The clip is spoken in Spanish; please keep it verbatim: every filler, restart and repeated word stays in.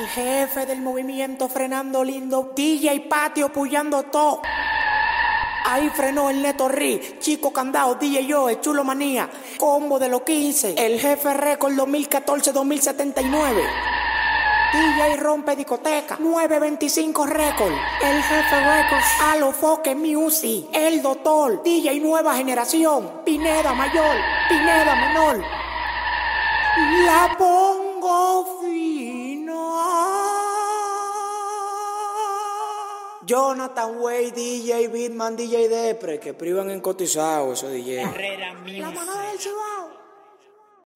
jefe del movimiento frenando lindo, D J Patio puyando todo. Ahí frenó el Neto Rick, Chico Candao, D J Joe, Chulo Manía, combo de los quince, el jefe récord dos mil catorce dos mil setenta y nueve. D J Rompe Discoteca, nueve veinticinco Record, el jefe Records, Alofoque Music, el doctor, D J Nueva Generación, Pineda Mayor, Pineda Menor. La pongo fina. Jonathan Way, D J Bitman, D J Depre, que privan en cotizado esos D J. Herrera Music. La mano del Chihuahua.